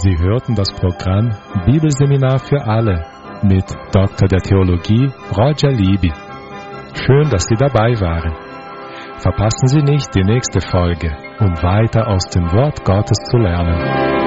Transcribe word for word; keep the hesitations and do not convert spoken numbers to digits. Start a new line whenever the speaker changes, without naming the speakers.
Sie hörten das Programm Bibelseminar für alle mit Doktor der Theologie Roger Libby. Schön, dass Sie dabei waren. Verpassen Sie nicht die nächste Folge, um weiter aus dem Wort Gottes zu lernen.